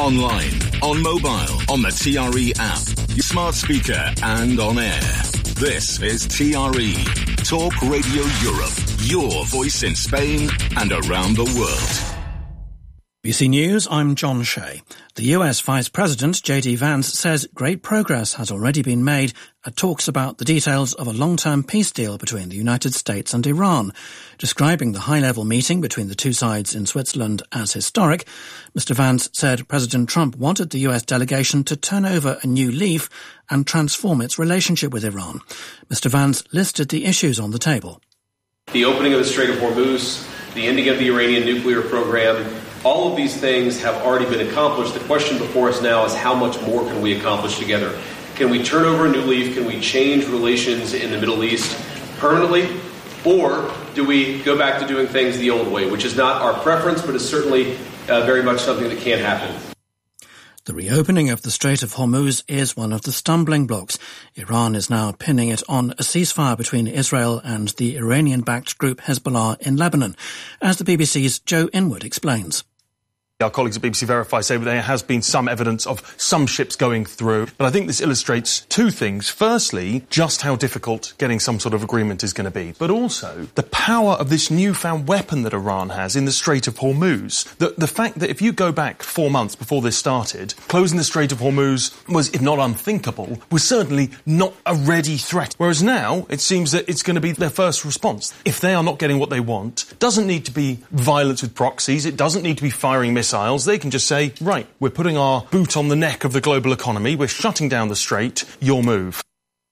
online, on mobile, on the TRE app, your smart speaker and on air. This is TRE, Talk Radio Europe, your voice in Spain and around the world. BBC News, I'm John Shea. The US Vice President, J.D. Vance, says great progress has already been made at talks about the details of a long-term peace deal between the United States and Iran. Describing the high-level meeting between the two sides in Switzerland as historic, Mr. Vance said President Trump wanted the US delegation to turn over a new leaf and transform its relationship with Iran. Mr. Vance listed the issues on the table. The opening of the Strait of Hormuz, the ending of the Iranian nuclear program, all of these things have already been accomplished. The question before us now is how much more can we accomplish together? Can we turn over a new leaf? Can we change relations in the Middle East permanently? Or do we go back to doing things the old way, which is not our preference, but is certainly very much something that can happen? The reopening of the Strait of Hormuz is one of the stumbling blocks. Iran is now pinning it on a ceasefire between Israel and the Iranian-backed group Hezbollah in Lebanon, as the BBC's Joe Inwood explains. Our colleagues at BBC Verify say that there has been some evidence of some ships going through. But I think this illustrates two things. Firstly, just how difficult getting some sort of agreement is going to be. But also, the power of this newfound weapon that Iran has in the Strait of Hormuz. The fact that if you go back 4 months before this started, closing the Strait of Hormuz was, if not unthinkable, was certainly not a ready threat. Whereas now, it seems that it's going to be their first response. If they are not getting what they want, it doesn't need to be violence with proxies. It doesn't need to be firing missiles. They can just say, right, we're putting our boot on the neck of the global economy, we're shutting down the strait, your move.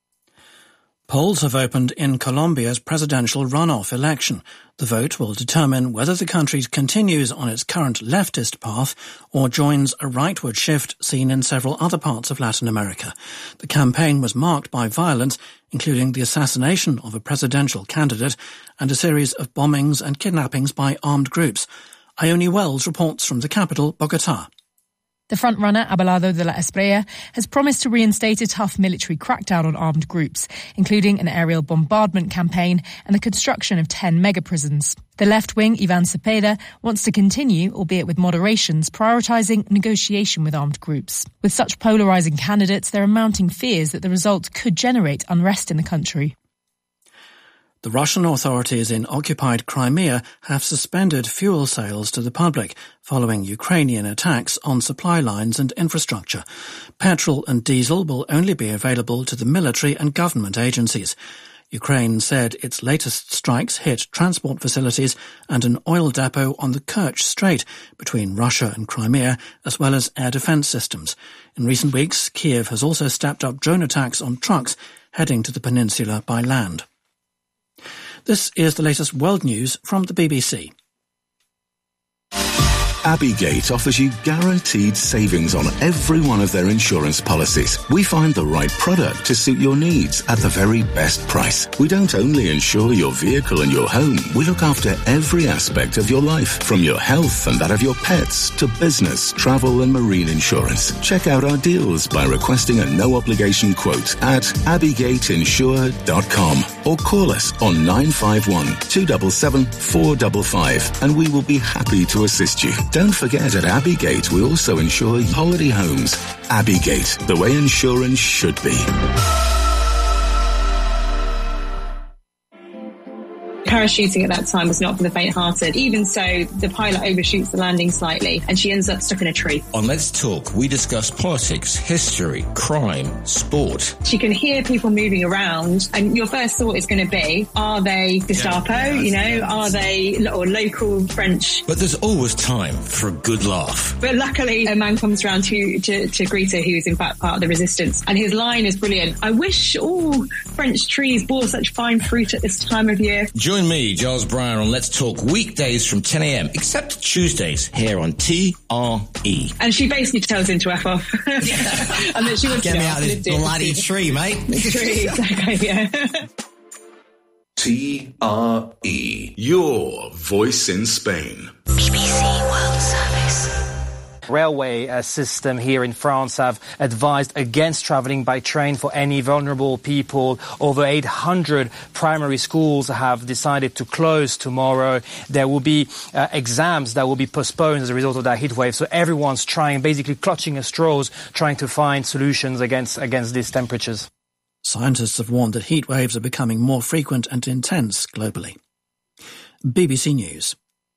Polls have opened in Colombia's presidential runoff election. The vote will determine whether the country continues on its current leftist path or joins a rightward shift seen in several other parts of Latin America. The campaign was marked by violence, including the assassination of a presidential candidate and a series of bombings and kidnappings by armed groups. Ione Wells reports from the capital, Bogotá. The frontrunner, Abelardo de la Espriella, has promised to reinstate a tough military crackdown on armed groups, including an aerial bombardment campaign and the construction of 10 mega-prisons. The left-wing, Ivan Cepeda, wants to continue, albeit with moderations, prioritising negotiation with armed groups. With such polarising candidates, there are mounting fears that the result could generate unrest in the country. The Russian authorities in occupied Crimea have suspended fuel sales to the public following Ukrainian attacks on supply lines and infrastructure. Petrol and diesel will only be available to the military and government agencies. Ukraine said its latest strikes hit transport facilities and an oil depot on the Kerch Strait between Russia and Crimea, as well as air defence systems. In recent weeks, Kiev has also stepped up drone attacks on trucks heading to the peninsula by land. This is the latest world news from the BBC. Abbeygate offers you guaranteed savings on every one of their insurance policies. We find the right product to suit your needs at the very best price. We don't only insure your vehicle and your home, we look after every aspect of your life, from your health and that of your pets to business, travel and marine insurance. Check out our deals by requesting a no-obligation quote at abbeygateinsure.com or call us on 951 277 455 and we will be happy to assist you. Don't forget, at Abbeygate, we also insure holiday homes. Abbeygate, the way insurance should be. Parachuting at that time was not for the faint-hearted. Even so, the pilot overshoots the landing slightly and she ends up stuck in a tree. On Let's Talk, we discuss politics, history, crime, sport. She can hear people moving around and your first thought is going to be, are they Gestapo, are they or local French? But there's always time for a good laugh. But luckily, a man comes around to greet her, who's in fact part of the resistance. And his line is brilliant. I wish all French trees bore such fine fruit at this time of year. Join me, Giles Bryan, on Let's Talk weekdays from 10 a.m, except Tuesdays, here on TRE. And she basically tells him to F off. And that she wants Get to me out of this bloody tree, mate. Tree, exactly, yeah. TRE, your voice in Spain. BBC World Service. railway system here in France have advised against travelling by train for any vulnerable people. Over 800 primary schools have decided to close tomorrow. There will be exams that will be postponed as a result of that heatwave. So everyone's trying, basically clutching at straws, trying to find solutions against these temperatures. Scientists have warned that heat waves are becoming more frequent and intense globally. BBC News.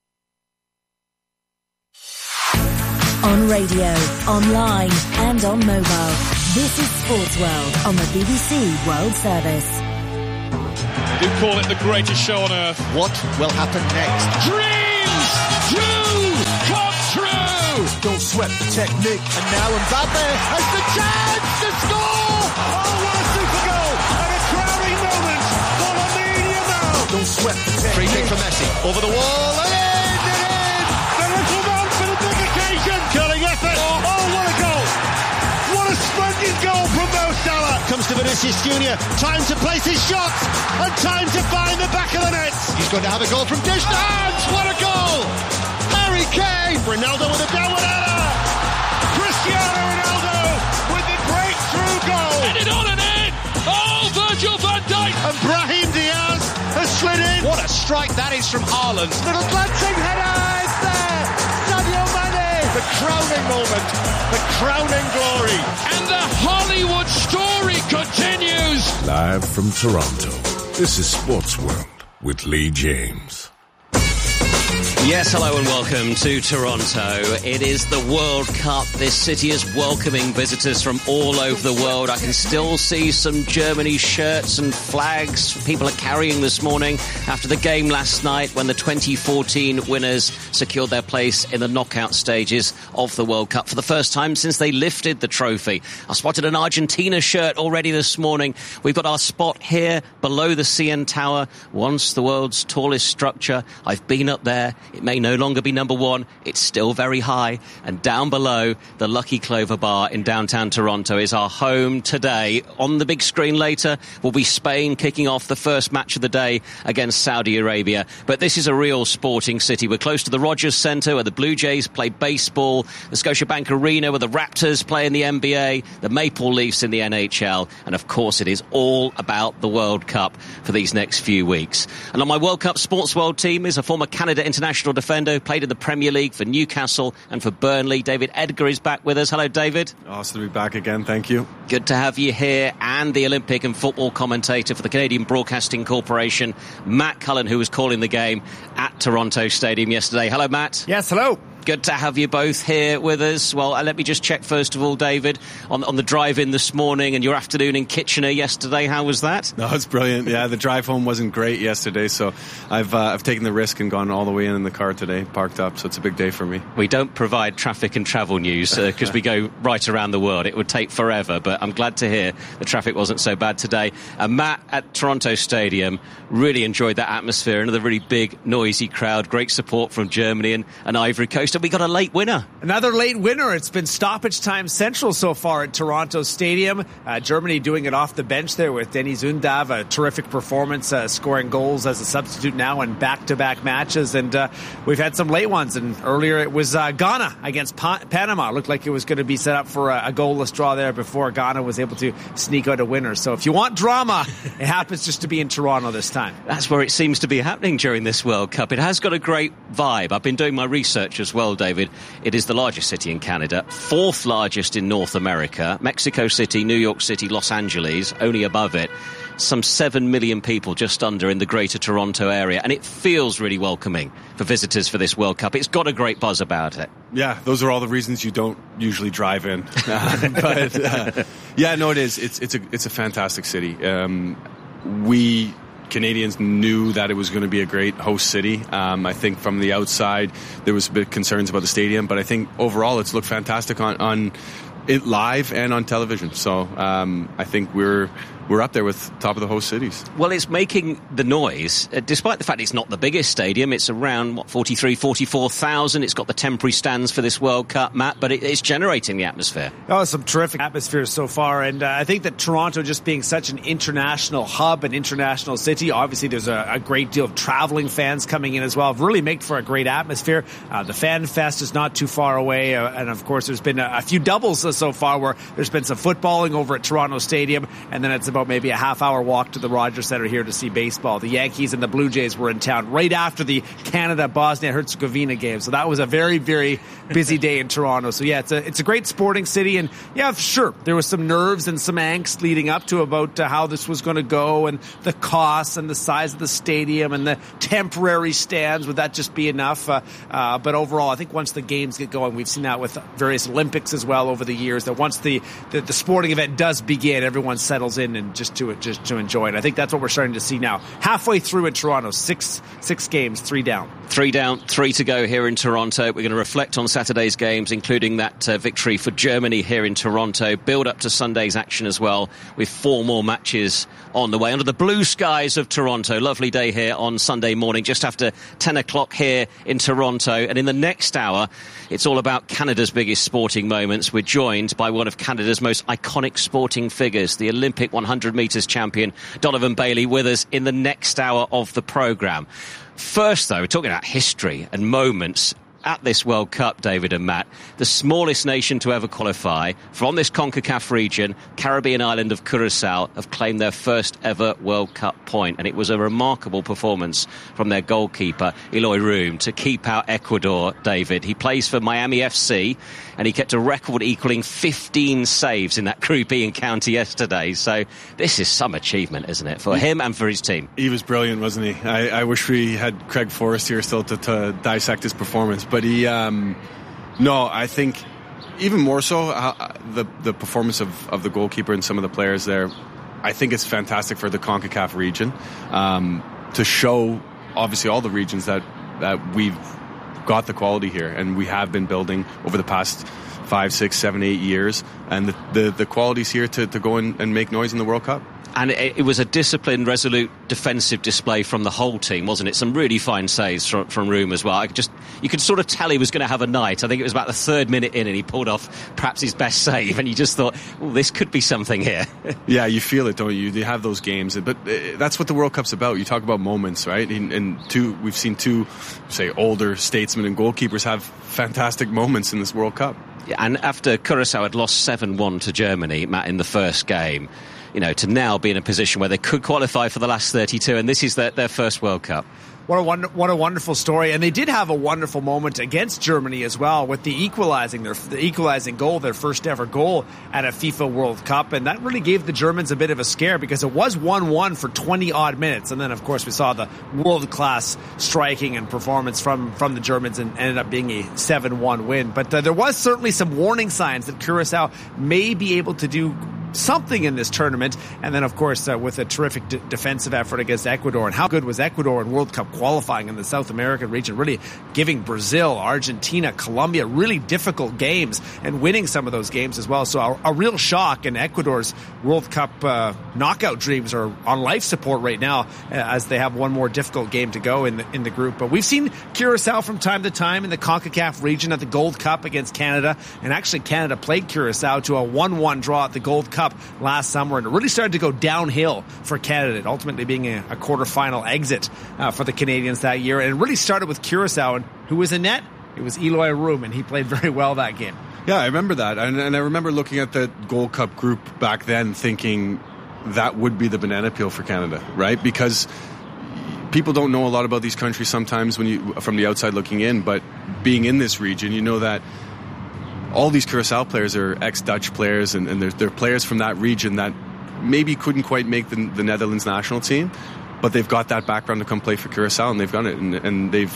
On radio, online and on mobile. This is Sports World on the BBC World Service. They do call it the greatest show on earth. What will happen next? Dreams do come true! Don't sweat the technique. And now Mbappe has the chance to score! Oh, what a super goal! And a crowning moment for Lamine Yamal! Don't sweat the technique. Free kick for Messi. Over the wall. And in! The little man for the big occasion. Curling effort. Oh, what a goal! What a splendid goal from Mo Salah. Comes to Vinicius Junior. Time to place his shot. And time to find the back of the net. He's going to have a goal from dish to hands. What a goal! Harry Kane. Ronaldo with a downward header. Cristiano Ronaldo with the breakthrough goal. Headed on and in. Oh, Virgil van Dijk. And Brahim Diaz has slid in. What a strike that is from Haaland. Little glancing header. It's there. Sadio Mane. The crowning moment. The crowning glory. And the Hollywood story continues. Live from Toronto, this is Sports World with Lee James. Yes, hello and welcome to Toronto. It is the World Cup. This city is welcoming visitors from all over the world. I can still see some Germany shirts and flags people are carrying this morning after the game last night when the 2014 winners secured their place in the knockout stages of the World Cup for the first time since they lifted the trophy. I spotted an Argentina shirt already this morning. We've got our spot here below the CN Tower, once the world's tallest structure. I've been up there. It may no longer be number one. It's still very high. And down below, the Lucky Clover Bar in downtown Toronto is our home today. On the big screen later will be Spain kicking off the first match of the day against Saudi Arabia. But this is a real sporting city. We're close to the Rogers Centre where the Blue Jays play baseball, the Scotiabank Arena where the Raptors play in the NBA, the Maple Leafs in the NHL. And of course, it is all about the World Cup for these next few weeks. And on my World Cup Sports World team is a former Canada international defender who played in the Premier League for Newcastle and for Burnley. David Edgar is back with us. Hello, David. Awesome to be back again. Thank you. Good to have you here. And the Olympic and football commentator for the Canadian Broadcasting Corporation, Matt Cullen, who was calling the game at Toronto Stadium yesterday. Hello, Matt. Yes, hello. Good to have you both here with us. Well, let me just check first of all, David, on the drive-in this morning and your afternoon in Kitchener yesterday. How was that? No, it's brilliant. Yeah, the drive home wasn't great yesterday, so I've taken the risk and gone all the way in the car today, parked up, so it's a big day for me. We don't provide traffic and travel news because we go right around the world. It would take forever, but I'm glad to hear the traffic wasn't so bad today. And Matt, at Toronto Stadium, really enjoyed that atmosphere. Another really big, noisy crowd, great support from Germany and Ivory Coast. And we got a late winner. Another late winner. It's been stoppage time central so far at Toronto Stadium. Germany doing it off the bench there with Denis Undav. A terrific performance, scoring goals as a substitute now in back-to-back matches. And we've had some late ones. And earlier it was Ghana against Panama. It looked like it was going to be set up for a goalless draw there before Ghana was able to sneak out a winner. So if you want drama, it happens just to be in Toronto this time. That's where it seems to be happening during this World Cup. It has got a great vibe. I've been doing my research as well, David. It is the largest city in Canada, fourth largest in North America. Mexico City, New York City, Los Angeles, only above it. Some 7 million people just under in the Greater Toronto area. And it feels really welcoming for visitors for this World Cup. It's got a great buzz about it. Yeah, those are all the reasons you don't usually drive in. But yeah, no, it is. It's a fantastic city. We Canadians knew that it was going to be a great host city. I think from the outside there was a bit of concerns about the stadium, but I think overall it's looked fantastic on it live and on television. So I think we're we're up there with top of the host cities. Well, it's making the noise, despite the fact it's not the biggest stadium. It's around, 44,000. It's got the temporary stands for this World Cup, Matt, but it's generating the atmosphere. Oh, some terrific atmosphere so far. And I think that Toronto just being such an international hub, an international city, obviously there's a great deal of traveling fans coming in as well, really make for a great atmosphere. The Fan Fest is not too far away. And of course, there's been a few doubles so far where there's been some footballing over at Toronto Stadium. And then it's about maybe a half-hour walk to the Rogers Centre here to see baseball. The Yankees and the Blue Jays were in town right after the Canada-Bosnia-Herzegovina game. So that was a very, very busy day in Toronto. So yeah, it's a great sporting city. And yeah, sure, there was some nerves and some angst leading up to about how this was going to go and the costs and the size of the stadium and the temporary stands. Would that just be enough? But overall, I think once the games get going, we've seen that with various Olympics as well over the years, that once the sporting event does begin, everyone settles in and just to enjoy it. I think that's what we're starting to see now. Halfway through in Toronto, six games, 3 down. 3 down, 3 to go here in Toronto. We're going to reflect on Saturday's games, including that victory for Germany here in Toronto. Build up to Sunday's action as well, with 4 more matches on the way. Under the blue skies of Toronto. Lovely day here on Sunday morning, just after 10 o'clock here in Toronto. And in the next hour, it's all about Canada's biggest sporting moments. We're joined by one of Canada's most iconic sporting figures, the Olympic 100 metres champion, Donovan Bailey, with us in the next hour of the programme. First, though, we're talking about history and moments at this World Cup, David and Matt. The smallest nation to ever qualify from this CONCACAF region, Caribbean island of Curacao, have claimed their first ever World Cup point. And it was a remarkable performance from their goalkeeper, Eloy Room, to keep out Ecuador, David. He plays for Miami FC, and he kept a record equalling 15 saves in that Group E encounter yesterday. So this is some achievement, isn't it, for him and for his team? He was brilliant, wasn't he? I wish we had Craig Forrest here still to dissect his performance. But he, I think even more so the performance of the goalkeeper and some of the players there. I think it's fantastic for the CONCACAF region to show, obviously, all the regions that we've got the quality here, and we have been building over the past 5, 6, 7, 8 years, and the quality's here to go and make noise in the World Cup. And it was a disciplined, resolute defensive display from the whole team, wasn't it? Some really fine saves from Room as well. You could sort of tell he was going to have a night. I think it was about the 3rd minute in and he pulled off perhaps his best save, and you just thought, this could be something here. Yeah, you feel it, don't you? You have those games. But that's what the World Cup's about. You talk about moments, right? We've seen 2, say, older statesmen and goalkeepers have fantastic moments in this World Cup. Yeah, and after Curacao had lost 7-1 to Germany, Matt, in the first game, to now be in a position where they could qualify for the last 32, and this is their first World Cup. What a wonderful story. And they did have a wonderful moment against Germany as well with the equalizing goal, their first ever goal at a FIFA World Cup. And that really gave the Germans a bit of a scare because it was 1-1 for 20-odd minutes. And then, of course, we saw the world-class striking and performance from the Germans and ended up being a 7-1 win. But there was certainly some warning signs that Curacao may be able to do something in this tournament. And then, of course, with a terrific defensive effort against Ecuador. And how good was Ecuador in World Cup qualifying in the South American region, really giving Brazil, Argentina, Colombia really difficult games and winning some of those games as well. So a real shock, and Ecuador's World Cup knockout dreams are on life support right now as they have one more difficult game to go in the group. But we've seen Curacao from time to time in the CONCACAF region at the Gold Cup against Canada, and actually Canada played Curacao to a 1-1 draw at the Gold Cup last summer, and it really started to go downhill for Canada, ultimately being a quarterfinal exit for the Canadians that year. And it really started with Curacao, and who was in net? It was Eloy Room, and he played very well that game. Yeah, I remember that. And I remember looking at the Gold Cup group back then thinking that would be the banana peel for Canada, right? Because people don't know a lot about these countries sometimes from the outside looking in, but being in this region, you know that all these Curacao players are ex-Dutch players, and they're players from that region that maybe couldn't quite make the Netherlands national team, but they've got that background to come play for Curacao, and they've done it, and they've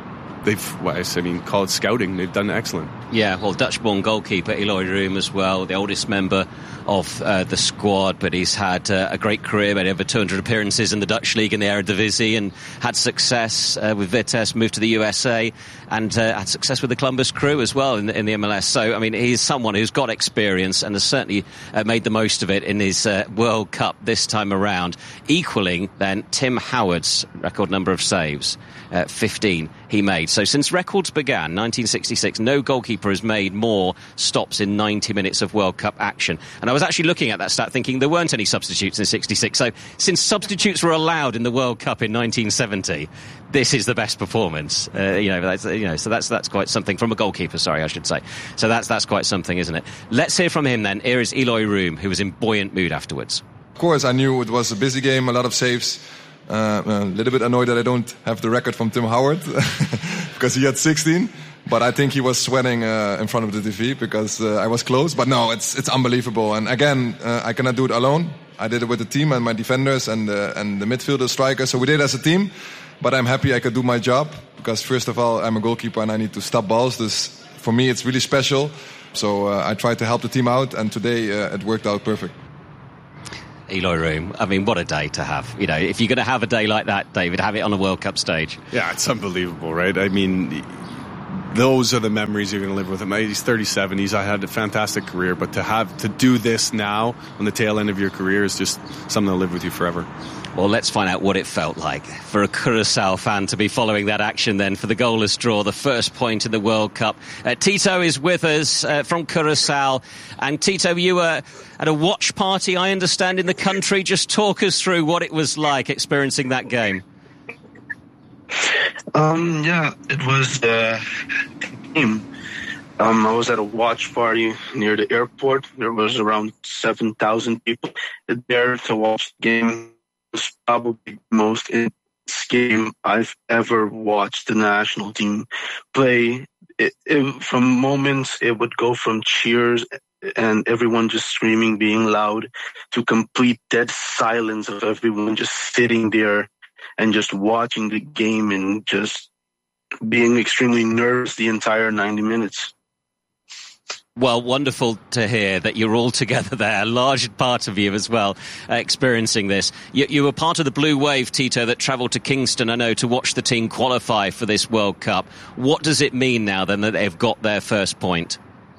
call it scouting. They've done excellent. Yeah, well, Dutch-born goalkeeper Eloy Room as well, the oldest member of the squad, but he's had a great career, made over 200 appearances in the Dutch league in the Eredivisie, and had success with Vitesse, moved to the USA, and had success with the Columbus Crew as well in the MLS. So, I mean, he's someone who's got experience and has certainly made the most of it in his World Cup this time around, equaling then Tim Howard's record number of saves, 15 he made. So since records began, 1966, no goalkeeper has made more stops in 90 minutes of World Cup action. And I was actually looking at that stat thinking there weren't any substitutes in 66. So since substitutes were allowed in the World Cup in 1970, this is the best performance. So that's quite something from a goalkeeper, I should say. So that's quite something, isn't it? Let's hear from him then. Here is Eloy Room, who was in buoyant mood afterwards. Of course, I knew it was a busy game, a lot of saves. A little bit annoyed that I don't have the record from Tim Howard because he had 16. But I think he was sweating in front of the TV because I was close. But no, it's unbelievable. And again, I cannot do it alone. I did it with the team and my defenders and the midfielder, striker. So we did it as a team. But I'm happy I could do my job because first of all, I'm a goalkeeper and I need to stop balls. This, for me, it's really special. So I tried to help the team out, and today it worked out perfect. Eloy Room, I mean, what a day to have. You know, if you're going to have a day like that, David, have it on a World Cup stage. Yeah, it's unbelievable, right? I mean, those are the memories you're going to live with him. He's 37. He's had a fantastic career, but to do this now on the tail end of your career is just something that'll live with you forever. Well, let's find out what it felt like for a Curaçao fan to be following that action then for the goalless draw, the first point in the World Cup. Tito is with us from Curaçao. And Tito, you were at a watch party, I understand, in the country. Just talk us through what it was like experiencing that game. Yeah, it was a game. I was at a watch party near the airport. There was around 7,000 people there to watch the game. It was probably the most intense game I've ever watched the national team play. From moments, it would go from cheers and everyone just screaming, being loud, to complete dead silence of everyone just sitting there and just watching the game and just being extremely nervous the entire 90 minutes. Well, wonderful to hear that you're all together there, a large part of you as well, experiencing this. You were part of the Blue Wave, Tito, that travelled to Kingston, I know, to watch the team qualify for this World Cup. What does it mean now, then, that they've got their first point?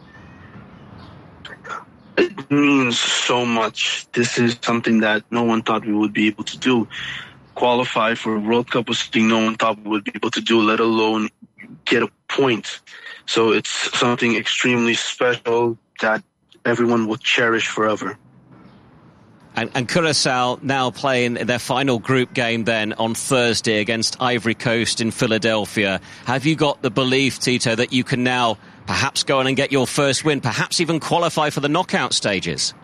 It means so much. This is something that no one thought we would be able to do. Qualify for a World Cup was something no one thought we would be able to do, let alone get a point. So it's something extremely special that everyone will cherish forever. And Curaçao now playing their final group game then on Thursday against Ivory Coast in Philadelphia. Have you got the belief, Tito, that you can now perhaps go on and get your first win, perhaps even qualify for the knockout stages?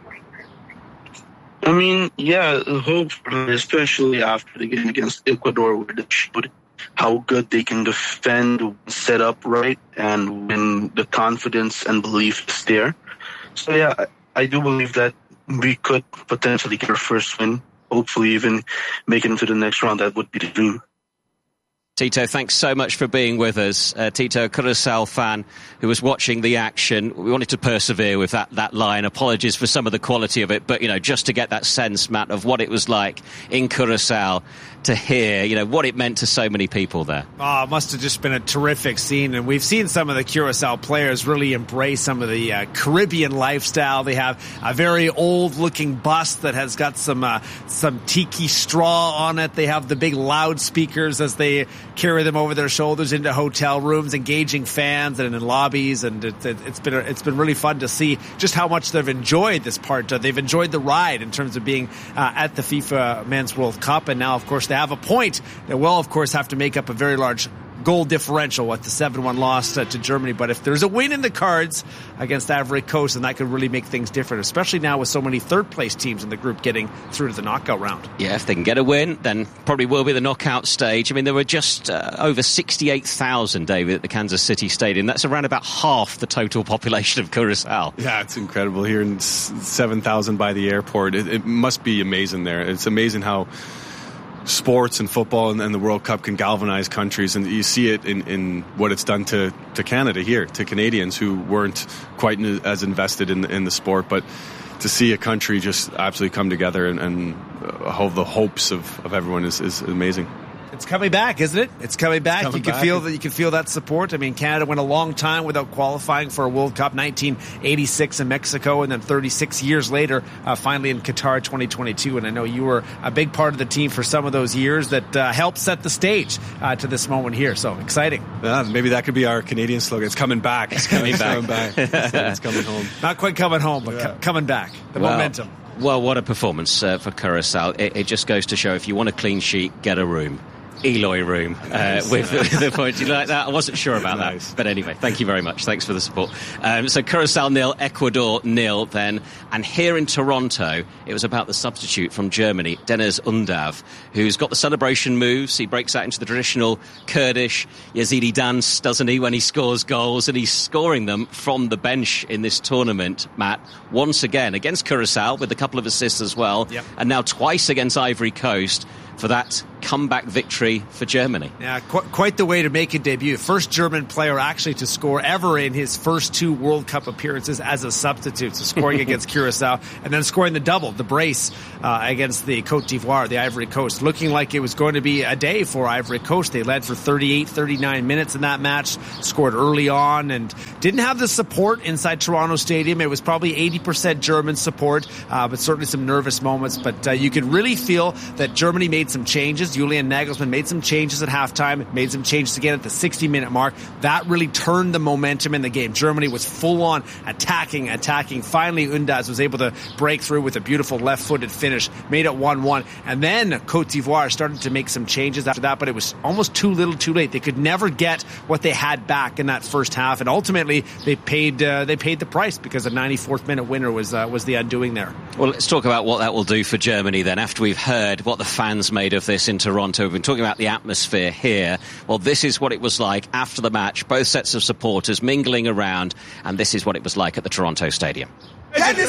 I mean, yeah, hope, especially after the game against Ecuador, where they showed how good they can defend, set up right, and when the confidence and belief is there. So, yeah, I do believe that we could potentially get our first win, hopefully even make it into the next round. That would be the dream. Tito, thanks so much for being with us. Tito, a Curaçao fan who was watching the action. We wanted to persevere with that line. Apologies for some of the quality of it, but, just to get that sense, Matt, of what it was like in Curaçao to hear, what it meant to so many people there. Oh, it must have just been a terrific scene. And we've seen some of the Curaçao players really embrace some of the Caribbean lifestyle. They have a very old-looking bus that has got some tiki straw on it. They have the big loudspeakers as they carry them over their shoulders into hotel rooms, engaging fans and in lobbies. And it's been really fun to see just how much they've enjoyed this part. They've enjoyed the ride in terms of being at the FIFA Men's World Cup. And now, of course, they have a point. They will, of course, have to make up a very large goal differential with the 7-1 loss to Germany. But if there's a win in the cards against Ivory Coast, then that could really make things different, especially now with so many third-place teams in the group getting through to the knockout round. Yeah, if they can get a win, then probably will be the knockout stage. I mean, there were just over 68,000, David, at the Kansas City Stadium. That's around about half the total population of Curaçao. Yeah, it's incredible. Here in 7,000 by the airport. It must be amazing there. It's amazing how sports and football and the World Cup can galvanize countries, and you see it in what it's done to Canada here, to Canadians who weren't quite as invested in the sport. But to see a country just absolutely come together and hold the hopes of everyone is amazing. It's coming back, isn't it? It's coming back. You can feel that support. I mean, Canada went a long time without qualifying for a World Cup, 1986 in Mexico, and then 36 years later, finally in Qatar 2022. And I know you were a big part of the team for some of those years that helped set the stage to this moment here. So exciting. Yeah, maybe that could be our Canadian slogan. It's coming back. It's coming back. It's coming home. Not quite coming home, but coming back. The momentum. Well, what a performance for Curaçao. It just goes to show if you want a clean sheet, get a room. Eloy room with the point. Do you like that? I wasn't sure about that. But anyway, thank you very much. Thanks for the support. So Curaçao 0, Ecuador 0 then. And here in Toronto, it was about the substitute from Germany, Deniz Undav, who's got the celebration moves. He breaks out into the traditional Kurdish Yazidi dance, doesn't he, when he scores goals. And he's scoring them from the bench in this tournament, Matt, once again against Curaçao with a couple of assists as well. Yep. And now twice against Ivory Coast for that comeback victory for Germany. Yeah, quite the way to make a debut. First German player actually to score ever in his first 2 World Cup appearances as a substitute. So scoring against Curaçao and then scoring the double, the brace against the Côte d'Ivoire, the Ivory Coast. Looking like it was going to be a day for Ivory Coast. They led for 38, 39 minutes in that match, scored early on and didn't have the support inside Toronto Stadium. It was probably 80% German support, but certainly some nervous moments. But you could really feel that Germany made some changes. Julian Nagelsmann made some changes at halftime, made some changes again at the 60-minute mark. That really turned the momentum in the game. Germany was full on attacking. Finally, Undaz was able to break through with a beautiful left-footed finish, made it 1-1. And then Côte d'Ivoire started to make some changes after that, but it was almost too little too late. They could never get what they had back in that first half, and ultimately they paid the price because the 94th minute winner was the undoing there. Well, let's talk about what that will do for Germany then, after we've heard what the fans made of this in Toronto. We've been talking about the atmosphere here. Well, this is what it was like after the match, both sets of supporters mingling around, and this is what it was like at the Toronto Stadium. Deniz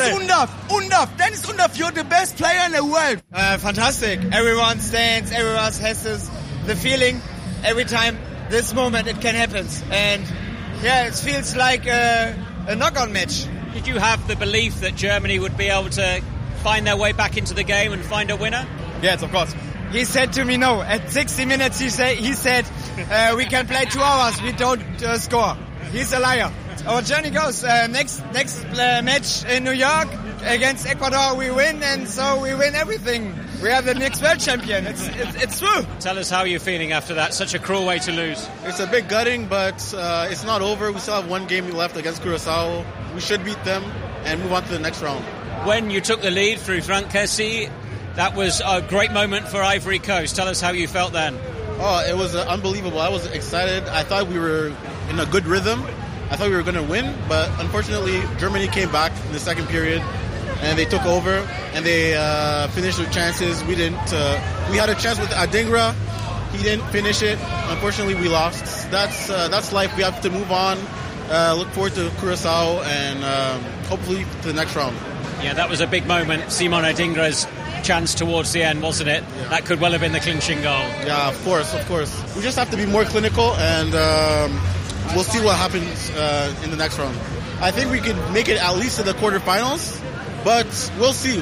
Undav, you're the best player in the world. Fantastic. Everyone stands, everyone has the feeling every time this moment it can happen. And yeah, it feels like a knockout match. Did you have the belief that Germany would be able to find their way back into the game and find a winner? Yes, of course. He said to me, no. At 60 minutes, he said, we can play 2 hours. We don't score. He's a liar. Our journey goes. Next match in New York against Ecuador, we win, and so we win everything. We are the next world champion. It's true. Tell us how you're feeling after that. Such a cruel way to lose. It's a bit gutting, but it's not over. We still have 1 game left against Curaçao. We should beat them and move on to the next round. When you took the lead through Franck Kessie, that was a great moment for Ivory Coast. Tell us how you felt then. Oh, it was unbelievable. I was excited. I thought we were in a good rhythm. I thought we were going to win, but unfortunately, Germany came back in the second period, and they took over, and they finished with chances. We didn't. We had a chance with Adingra. He didn't finish it. Unfortunately, we lost. That's life. We have to move on. Look forward to Curaçao and hopefully to the next round. Yeah, that was a big moment. Simon Adingra's chance towards the end, wasn't it? Yeah. That could well have been the clinching goal. Yeah, of course. We just have to be more clinical, and we'll see what happens in the next round. I think we could make it at least to the quarterfinals, but we'll see.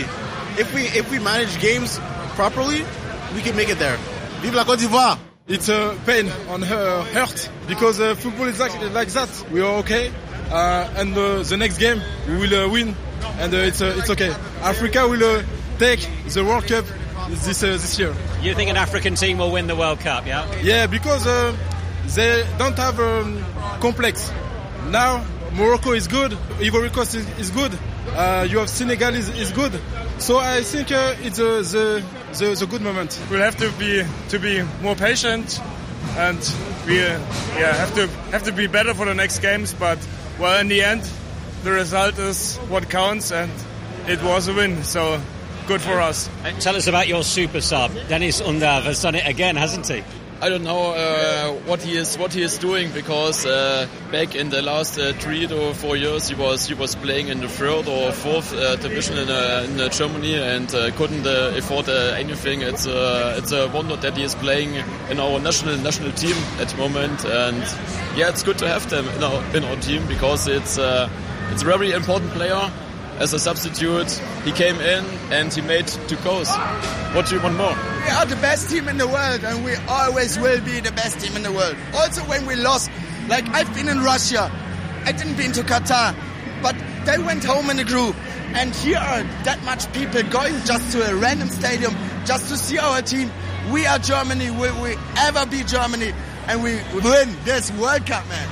If we manage games properly, we can make it there. Vive la Côte d'Ivoire! It's a pain on her heart because football is like that. We are okay, and the next game we will win, and it's okay. Africa will take the World Cup this year. You think an African team will win the World Cup, yeah? Yeah, because they don't have complex. Now Morocco is good, Ivory Coast is good, you have Senegal is good. So I think it's the good moment. We'll have to be more patient, and we have to be better for the next games. But well, in the end, the result is what counts, and it was a win. So good for us. Tell us about your super sub. Deniz Undav has done it again, hasn't he? I don't know what he is doing, because back in the last 3 to 4 years he was playing in the 3rd or 4th division in Germany and couldn't afford anything. It's a wonder that he is playing in our national team at the moment, and yeah, it's good to have them in our team, because it's a very important player. as a substitute. He came in and he made 2 goals. What do you want more? We are the best team in the world, and we always will be the best team in the world. Also when we lost, like I've been in Russia, I didn't been to Qatar, but they went home in a group. And here are that much people going just to a random stadium just to see our team. We are Germany, will we ever be Germany, and we win this World Cup, man.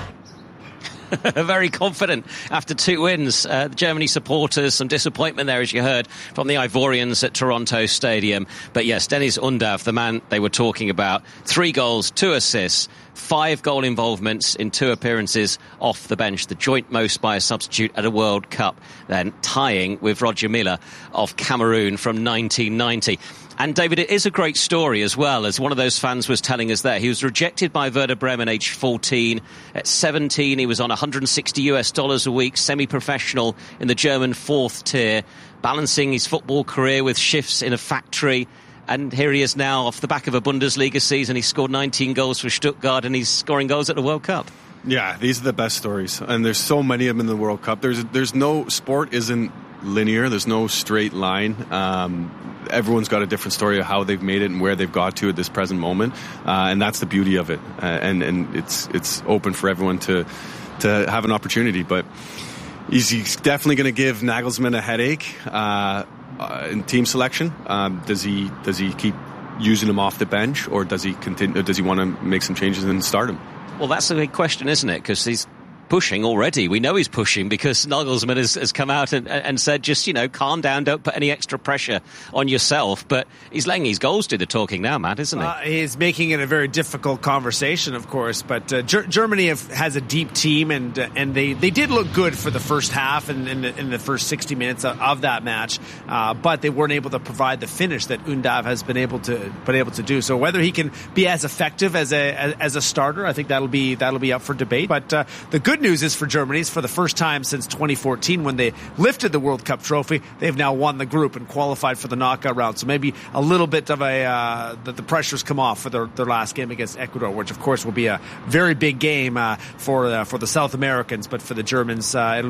Very confident after 2 wins. Germany supporters, some disappointment there, as you heard from the Ivorians at Toronto Stadium. But yes, Deniz Undav, the man they were talking about, 3 goals, 2 assists, 5 goal involvements in 2 appearances off the bench, the joint most by a substitute at a World Cup, then tying with Roger Milla of Cameroon from 1990. And David, it is a great story as well, as one of those fans was telling us there. He was rejected by Werder Bremen age 14. At 17, he was on $160 a week, semi-professional in the German 4th tier, balancing his football career with shifts in a factory. And here he is now off the back of a Bundesliga season. He scored 19 goals for Stuttgart and he's scoring goals at the World Cup. Yeah, these are the best stories. And there's so many of them in the World Cup. There's no, sport isn't linear. There's no straight line. Everyone's got a different story of how they've made it and where they've got to at this present moment. And that's the beauty of it. And it's open for everyone to have an opportunity. But he's definitely going to give Nagelsmann a headache in team selection. Does he keep using him off the bench, or does he continue? Or does he want to make some changes and start him? Well, that's a big question, isn't it? Because he's pushing already. We know he's pushing because Nagelsmann has come out and said, just, calm down, don't put any extra pressure on yourself. But he's letting his goals do the talking now, Matt, isn't he? He's making it a very difficult conversation, of course. But Germany has a deep team, and they did look good for the first half and in the first 60 minutes of that match. But they weren't able to provide the finish that Undav has been able to do. So whether he can be as effective as a starter, I think that'll be up for debate. But the good news is for Germany, is for the first time since 2014 when they lifted the World Cup trophy, they've now won the group and qualified for the knockout round. So maybe a little bit of the pressure's come off for their last game against Ecuador, which of course will be a very big game for the South Americans. But for the Germans, it'll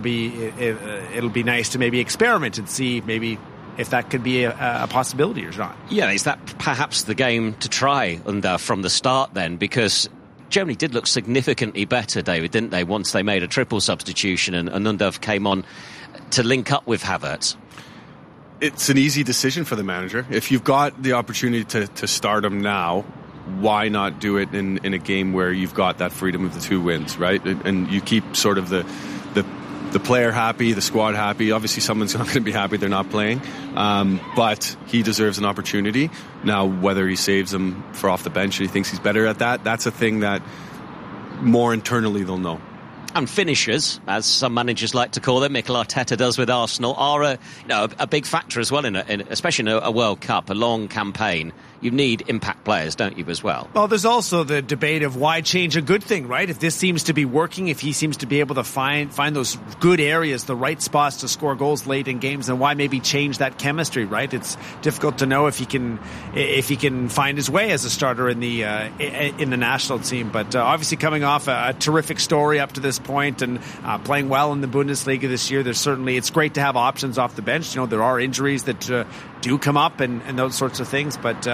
be nice to maybe experiment and see maybe if that could be a possibility or not. Yeah, is that perhaps the game to try from the start then? Because Germany did look significantly better, David, didn't they, once they made a triple substitution and Undav came on to link up with Havertz? It's an easy decision for the manager. If you've got the opportunity to start him now, why not do it in a game where you've got that freedom of the 2 wins, right? And you keep sort of the player happy, the squad happy. Obviously, someone's not going to be happy they're not playing, but he deserves an opportunity. Now, whether he saves him for off the bench and he thinks he's better at that, that's a thing that more internally they'll know. And finishers, as some managers like to call them, Mikel Arteta does with Arsenal, are a big factor as well, especially in a World Cup, a long campaign. You need impact players, don't you, as well? Well, there's also the debate of why change a good thing, right? If this seems to be working, if he seems to be able to find those good areas, the right spots to score goals late in games, then why maybe change that chemistry, right? It's difficult to know if he can find his way as a starter in the national team. But obviously coming off a terrific story up to this point and playing well in the Bundesliga this year, it's great to have options off the bench. There are injuries that do come up and those sorts of things, but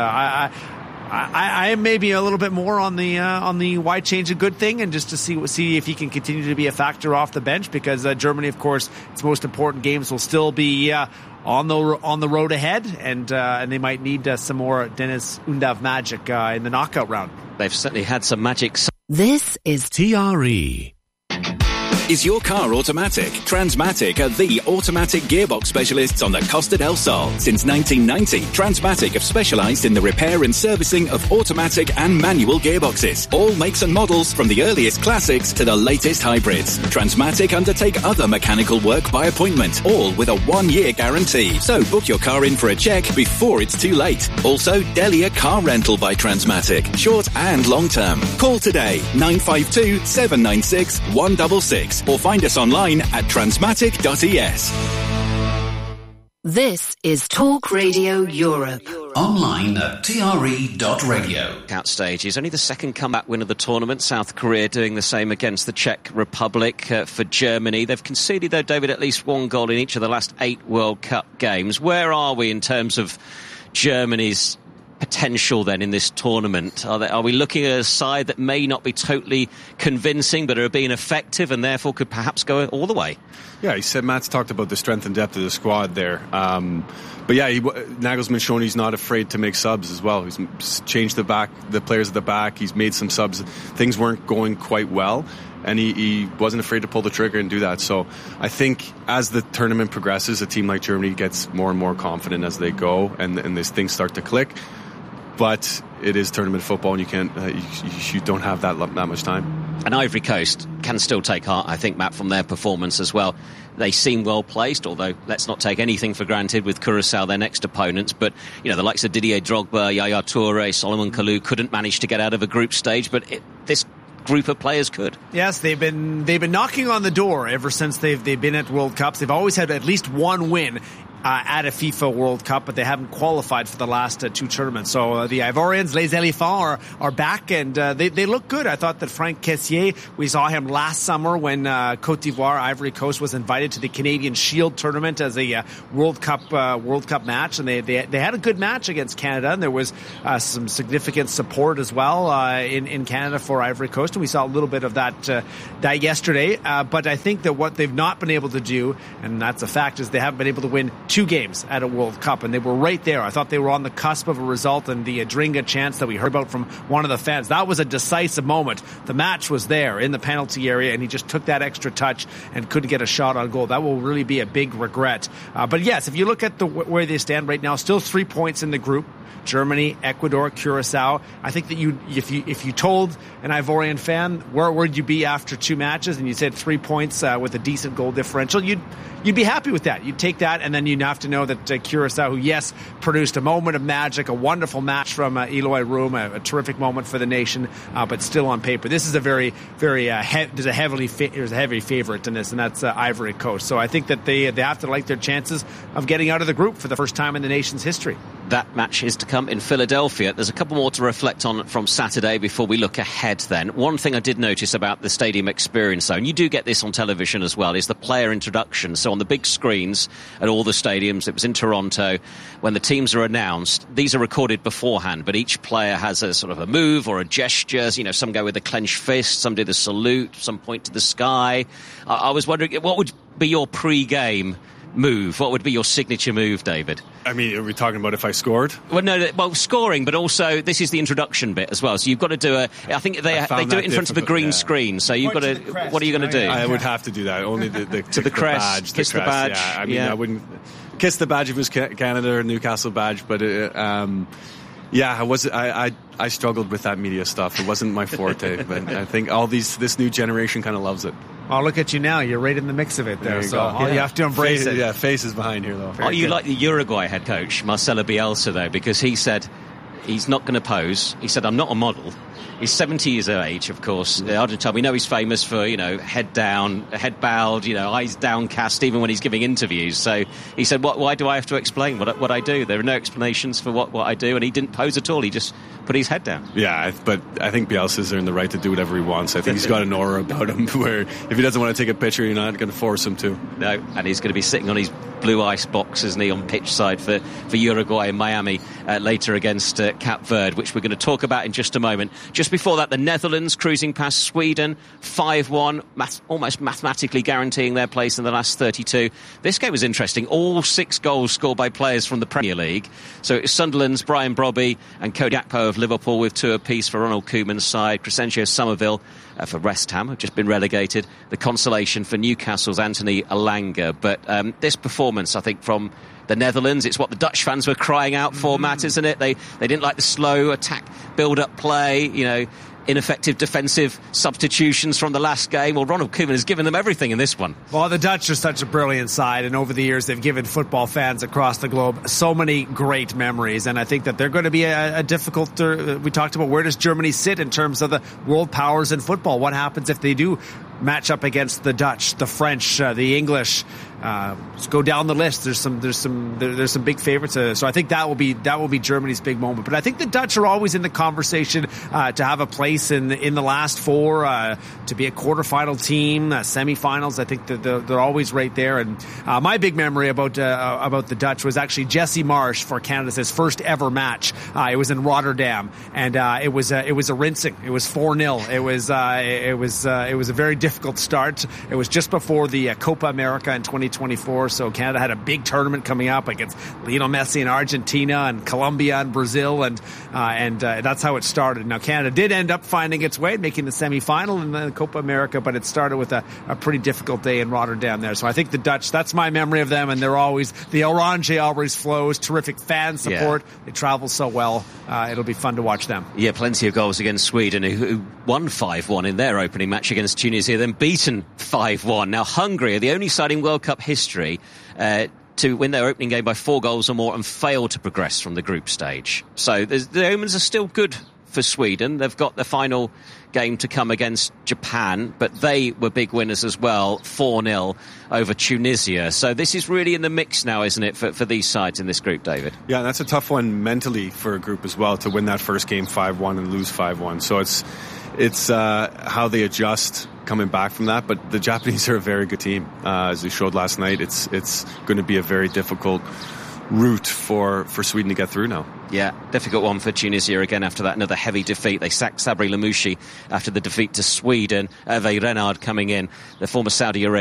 I am maybe a little bit more on the why change a good thing, and just to see if he can continue to be a factor off the bench, because Germany, of course, its most important games will still be on the road ahead, and they might need some more Deniz Undav magic in the knockout round. They've certainly had some magic. This is TRE. Is your car automatic? Transmatic are the automatic gearbox specialists on the Costa del Sol. Since 1990, Transmatic have specialized in the repair and servicing of automatic and manual gearboxes. All makes and models, from the earliest classics to the latest hybrids. Transmatic undertake other mechanical work by appointment, all with a 1-year guarantee. So book your car in for a check before it's too late. Also, Delia Car Rental by Transmatic, short and long term. Call today, 952 796 166. Or find us online at transmatic.es. This is Talk Radio Europe. Online at tre.radio. Out stages. Only the second comeback win of the tournament. South Korea doing the same against the Czech Republic. For Germany, they've conceded, though, David, at least one goal in each of the last 8 World Cup games. Where are we in terms of Germany's potential then in this tournament? Are we looking at a side that may not be totally convincing but are being effective and therefore could perhaps go all the way? Yeah, he said, Matt's talked about the strength and depth of the squad there. But yeah, Nagelsmann's shown he's not afraid to make subs as well. He's changed the players at the back. He's made some subs. Things weren't going quite well, and he wasn't afraid to pull the trigger and do that. So I think as the tournament progresses, a team like Germany gets more and more confident as they go, and these things start to click. But it is tournament football, and you can't, you don't have that much time. And Ivory Coast can still take heart, I think, Matt, from their performance as well. They seem well placed, although let's not take anything for granted with Curaçao, their next opponents. But, you know, the likes of Didier Drogba, Yaya Toure, Solomon Kalou couldn't manage to get out of a group stage, but this group of players could. Yes, they've been knocking on the door ever since they've been at World Cups. They've always had at least one win at a FIFA World Cup, but they haven't qualified for the last 2 tournaments. So the Ivorians, Les Éléphants, are back, and they look good. I thought that Franck Kessié, we saw him last summer when Côte d'Ivoire, Ivory Coast, was invited to the Canadian Shield tournament as a World Cup match, and they had a good match against Canada, and there was some significant support as well in Canada for Ivory Coast, and we saw a little bit of that yesterday. But I think that what they've not been able to do, and that's a fact, is they haven't been able to win 2 games at a World Cup, and they were right there. I thought they were on the cusp of a result, and the Adringa chance that we heard about from one of the fans, that was a decisive moment. The match was there in the penalty area, and he just took that extra touch and couldn't get a shot on goal. That will really be a big regret. But yes, if you look at where they stand right now, still 3 points in the group. Germany, Ecuador, Curaçao. I think that if you told an Ivorian fan where would you be after 2 matches, and you said 3 points with a decent goal differential, you'd be happy with that. You'd take that, and then you'd have to know that Curaçao, who yes produced a moment of magic, a wonderful match from Eloy Room, a terrific moment for the nation, but still on paper, this is a very, very there's a heavy favorite in this, and that's Ivory Coast. So I think that they have to like their chances of getting out of the group for the first time in the nation's history. That match is to come in Philadelphia. There's a couple more to reflect on from Saturday before we look ahead then. One thing I did notice about the stadium experience, though, and you do get this on television as well, is the player introduction. So on the big screens at all the stadiums, it was in Toronto, when the teams are announced, these are recorded beforehand, but each player has a sort of a move or a gesture. You know, some go with a clenched fist, some do the salute, some point to the sky. I was wondering, what would be your pre-game move? What would be your signature move, David? I mean, are we talking about if I scored? Well, no, scoring, but also this is the introduction bit as well. So you've got to do I think they do it in front of a green screen. So you've got to. What are you going to do? I would have to do that. Only the to the crest, badge, kiss the badge. Yeah, I mean, I wouldn't kiss the badge if it was Canada or Newcastle badge, but yeah, I struggled with that media stuff. It wasn't my forte, but I think this new generation kind of loves it. Oh, look at you now. You're right in the mix of it there. So you have to embrace it. Yeah, face is behind here, though. Are you like the Uruguay head coach, Marcelo Bielsa, though? Because he said he's not going to pose. He said, I'm not a model. He's 70 years of age, of course. Argentina, we know he's famous for, head down, head bowed, eyes downcast, even when he's giving interviews. So he said, why do I have to explain what I do? There are no explanations for what I do. And he didn't pose at all. He just put his head down. Yeah, but I think Bielsa's earned the right to do whatever he wants. I think he's got an aura about him where if he doesn't want to take a picture, you're not going to force him to. No, and he's going to be sitting on his blue ice box, isn't he, on pitch side for Uruguay and Miami later against Cape Verde, which we're going to talk about in just a moment. Just before that, the Netherlands cruising past Sweden 5-1, almost mathematically guaranteeing their place in the last 32. This game was interesting. All 6 goals scored by players from the Premier League. So it was Sunderland's Brian Brobby and Cody Gakpo of Liverpool with 2 apiece for Ronald Koeman's side. Crescencio Somerville for West Ham have just been relegated. The consolation for Newcastle's Anthony Elanga. But this performance, I think, from the Netherlands, it's what the Dutch fans were crying out for, Matt, isn't it? They didn't like the slow attack, build-up play, ineffective defensive substitutions from the last game. Well, Ronald Koeman has given them everything in this one. Well, the Dutch are such a brilliant side, and over the years they've given football fans across the globe so many great memories, and I think that they're going to be a difficult... we talked about where does Germany sit in terms of the world powers in football. What happens if they do match up against the Dutch, the French, the English, go down the list. There's some big favorites. So I think that will be Germany's big moment. But I think the Dutch are always in the conversation to have a place in the last four, to be a quarterfinal team, semifinals. I think that they're always right there. And my big memory about the Dutch was actually Jesse Marsh for Canada's first ever match. It was in Rotterdam, and it was a rinsing. It was 4-0. It was a very difficult start. It was just before the Copa America in 2024, so Canada had a big tournament coming up against Lionel Messi in Argentina and Colombia and Brazil, and that's how it started. Now Canada did end up finding its way, making the semifinal in the Copa America, but it started with a pretty difficult day in Rotterdam there. So I think the Dutch, that's my memory of them, and they're always, the Orange always flows, terrific fan support. Yeah. They travel so well. It'll be fun to watch them. Yeah, plenty of goals against Sweden, who won 5-1 in their opening match against Tunisia, then beaten 5-1. Now Hungary are the only side in World Cup history to win their opening game by 4 goals or more and fail to progress from the group stage. So the omens are still good for Sweden. They've got the final game to come against Japan, but they were big winners as well, 4-0 over Tunisia. So this is really in the mix now, isn't it, for these sides in this group, David? Yeah, that's a tough one mentally for a group as well, to win that first game 5-1 and lose 5-1. So it's how they adjust coming back from that. But the Japanese are a very good team. As we showed last night, it's going to be a very difficult route for Sweden to get through now. Yeah, difficult one for Tunisia again after that, another heavy defeat. They sacked Sabri Lamouchi after the defeat to Sweden. Hervé Renard coming in, the former Saudi Arabia